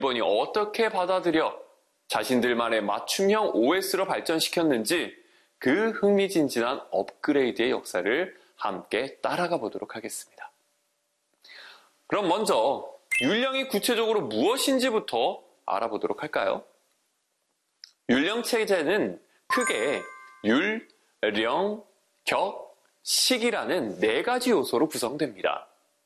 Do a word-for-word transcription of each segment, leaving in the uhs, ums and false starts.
일본이 어떻게 받아들여 자신들만의 맞춤형 오에스로 발전시켰는지 그 흥미진진한 업그레이드의 역사를 함께 따라가 보도록 하겠습니다. 그럼 먼저 율령이 구체적으로 무엇인지부터 알아보도록 할까요? 율령 체제는 크게 율, 령, 격, 식이라는 네 가지 요소로 구성됩니다.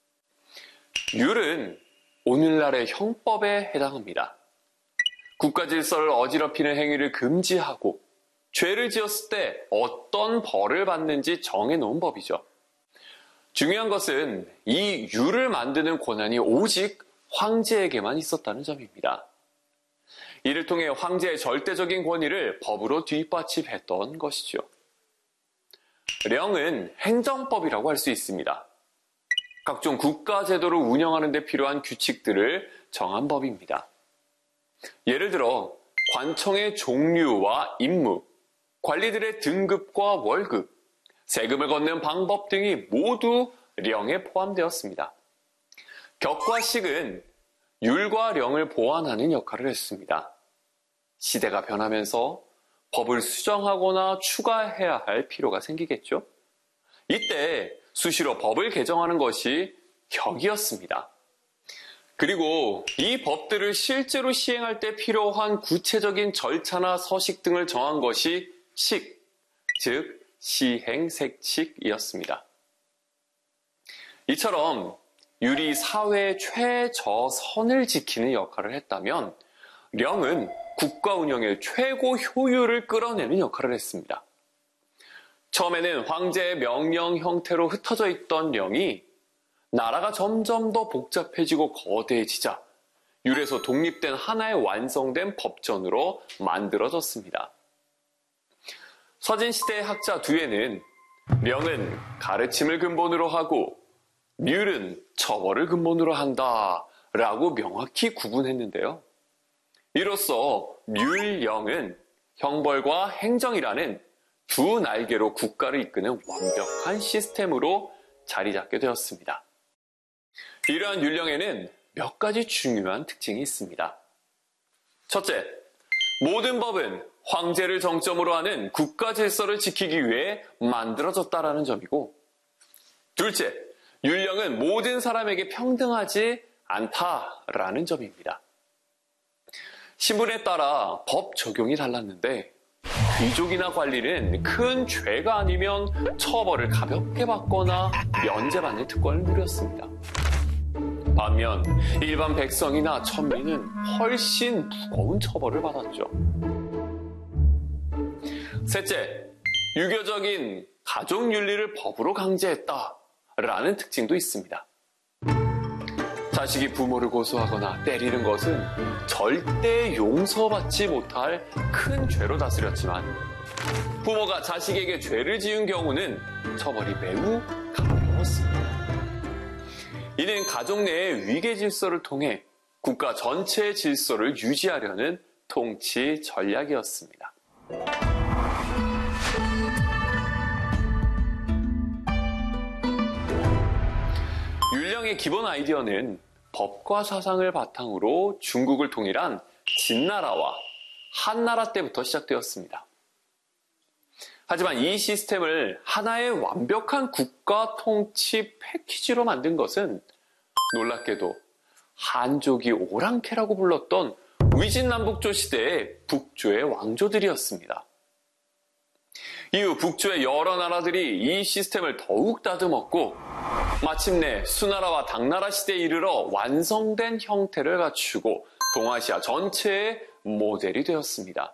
율은 오늘날의 형법에 해당합니다. 국가 질서를 어지럽히는 행위를 금지하고 죄를 지었을 때 어떤 벌을 받는지 정해놓은 법이죠. 중요한 것은 이 율을 만드는 권한이 오직 황제에게만 있었다는 점입니다. 이를 통해 황제의 절대적인 권위를 법으로 뒷받침했던 것이죠. 령은 행정법이라고 할 수 있습니다. 각종 국가 제도를 운영하는 데 필요한 규칙들을 정한 법입니다. 예를 들어 관청의 종류와 임무, 관리들의 등급과 월급, 세금을 걷는 방법 등이 모두 령에 포함되었습니다. 격과 식은 율과 령을 보완하는 역할을 했습니다. 시대가 변하면서 법을 수정하거나 추가해야 할 필요가 생기겠죠? 이때 수시로 법을 개정하는 것이 격이었습니다. 그리고 이 법들을 실제로 시행할 때 필요한 구체적인 절차나 서식 등을 정한 것이 식, 즉 시행색칙이었습니다. 이처럼 율이 사회의 최저선을 지키는 역할을 했다면 령은 국가 운영의 최고 효율을 끌어내는 역할을 했습니다. 처음에는 황제의 명령 형태로 흩어져 있던 령이 나라가 점점 더 복잡해지고 거대해지자 율에서 독립된 하나의 완성된 법전으로 만들어졌습니다. 서진시대의 학자 두에는 령은 가르침을 근본으로 하고 율은 처벌을 근본으로 한다라고 명확히 구분했는데요. 이로써 율령은 형벌과 행정이라는 두 날개로 국가를 이끄는 완벽한 시스템으로 자리 잡게 되었습니다. 이러한 율령에는 몇 가지 중요한 특징이 있습니다. 첫째, 모든 법은 황제를 정점으로 하는 국가 질서를 지키기 위해 만들어졌다라는 점이고, 둘째, 율령은 모든 사람에게 평등하지 않다라는 점입니다. 신분에 따라 법 적용이 달랐는데 귀족이나 관리는 큰 죄가 아니면 처벌을 가볍게 받거나 면제받는 특권을 누렸습니다. 반면 일반 백성이나 천민은 훨씬 무거운 처벌을 받았죠. 셋째, 유교적인 가족 윤리를 법으로 강제했다라는 특징도 있습니다. 자식이 부모를 고소하거나 때리는 것은 절대 용서받지 못할 큰 죄로 다스렸지만 부모가 자식에게 죄를 지은 경우는 처벌이 매우 가벼웠습니다. 이는 가족 내의 위계 질서를 통해 국가 전체의 질서를 유지하려는 통치 전략이었습니다. 율령의 기본 아이디어는 법과 사상을 바탕으로 중국을 통일한 진나라와 한나라 때부터 시작되었습니다. 하지만 이 시스템을 하나의 완벽한 국가 통치 패키지로 만든 것은 놀랍게도 한족이 오랑캐라고 불렀던 위진남북조 시대의 북조의 왕조들이었습니다. 이후 북조의 여러 나라들이 이 시스템을 더욱 다듬었고 마침내 수나라와 당나라 시대에 이르러 완성된 형태를 갖추고 동아시아 전체의 모델이 되었습니다.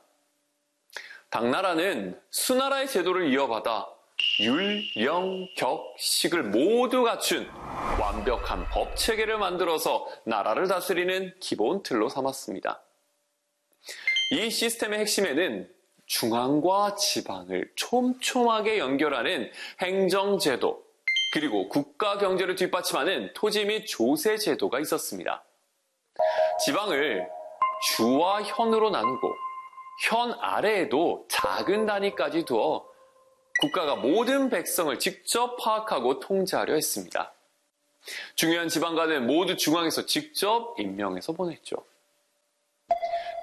당나라는 수나라의 제도를 이어받아 율, 령, 격, 식을 모두 갖춘 완벽한 법체계를 만들어서 나라를 다스리는 기본 틀로 삼았습니다. 이 시스템의 핵심에는 중앙과 지방을 촘촘하게 연결하는 행정제도, 그리고 국가 경제를 뒷받침하는 토지 및 조세 제도가 있었습니다. 지방을 주와 현으로 나누고 현 아래에도 작은 단위까지 두어 국가가 모든 백성을 직접 파악하고 통제하려 했습니다. 중요한 지방관은 모두 중앙에서 직접 임명해서 보냈죠.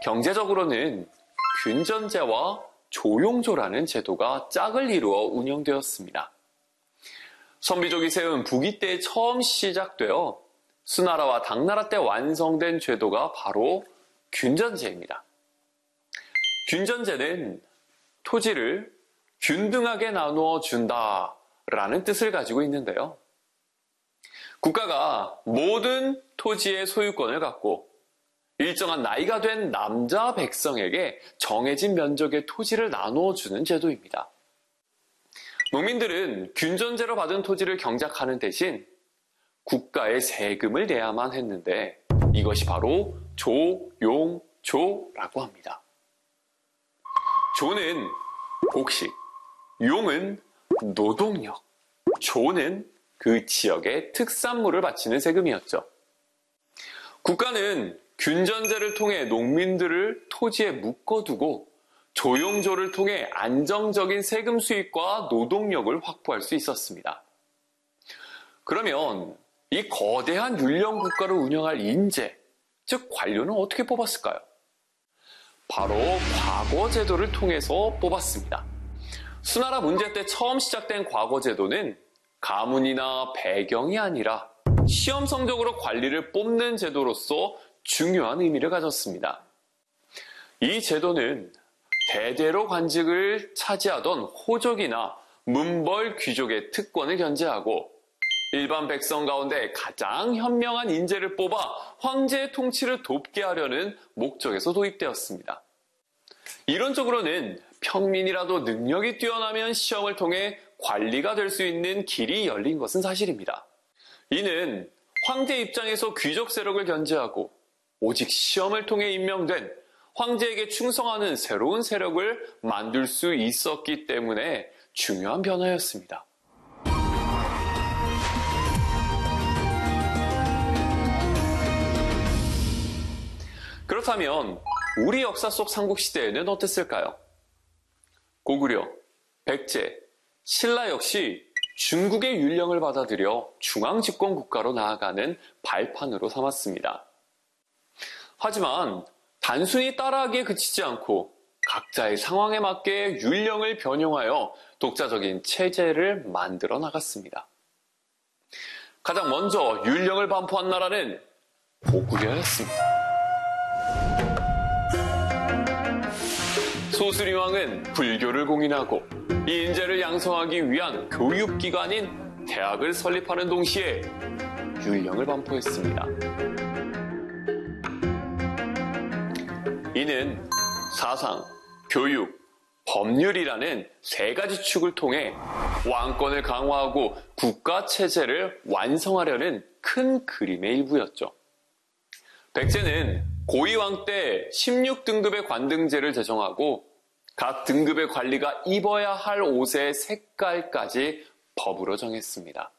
경제적으로는 균전제와 조용조라는 제도가 짝을 이루어 운영되었습니다. 선비족이 세운 부귀 때에 처음 시작되어 수나라와 당나라 때 완성된 제도가 바로 균전제입니다. 균전제는 토지를 균등하게 나누어 준다라는 뜻을 가지고 있는데요. 국가가 모든 토지의 소유권을 갖고 일정한 나이가 된 남자 백성에게 정해진 면적의 토지를 나누어 주는 제도입니다. 농민들은 균전제로 받은 토지를 경작하는 대신 국가에 세금을 내야만 했는데 이것이 바로 조용조라고 합니다. 조는 복식, 용은 노동력, 조는 그 지역의 특산물을 바치는 세금이었죠. 국가는 균전제를 통해 농민들을 토지에 묶어두고 조용조를 통해 안정적인 세금 수입과 노동력을 확보할 수 있었습니다. 그러면 이 거대한 율령 국가를 운영할 인재, 즉 관료는 어떻게 뽑았을까요? 바로 과거제도를 통해서 뽑았습니다. 수나라 문제 때 처음 시작된 과거제도는 가문이나 배경이 아니라 시험 성적으로 관리를 뽑는 제도로서 중요한 의미를 가졌습니다. 이 제도는 대대로 관직을 차지하던 호족이나 문벌 귀족의 특권을 견제하고 일반 백성 가운데 가장 현명한 인재를 뽑아 황제의 통치를 돕게 하려는 목적에서 도입되었습니다. 이론적으로는 평민이라도 능력이 뛰어나면 시험을 통해 관리가 될 수 있는 길이 열린 것은 사실입니다. 이는 황제 입장에서 귀족 세력을 견제하고 오직 시험을 통해 임명된 황제에게 충성하는 새로운 세력을 만들 수 있었기 때문에 중요한 변화였습니다. 그렇다면 우리 역사 속 삼국시대에는 어땠을까요? 고구려, 백제, 신라 역시 중국의 율령을 받아들여 중앙집권 국가로 나아가는 발판으로 삼았습니다. 하지만 단순히 따라하기에 그치지 않고 각자의 상황에 맞게 율령을 변형하여 독자적인 체제를 만들어 나갔습니다. 가장 먼저 율령을 반포한 나라는 고구려였습니다. 소수리왕은 불교를 공인하고 이 인재를 양성하기 위한 교육기관인 대학을 설립하는 동시에 율령을 반포했습니다. 이는 사상, 교육, 법률이라는 세 가지 축을 통해 왕권을 강화하고 국가체제를 완성하려는 큰 그림의 일부였죠. 백제는 고이왕 때 십육 등급의 관등제를 제정하고 각 등급의 관리가 입어야 할 옷의 색깔까지 법으로 정했습니다.